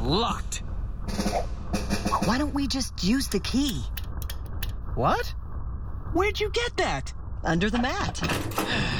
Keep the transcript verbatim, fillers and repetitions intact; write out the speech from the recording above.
locked. Why don't we just use the key? What? Where'd you get that? Under the mat.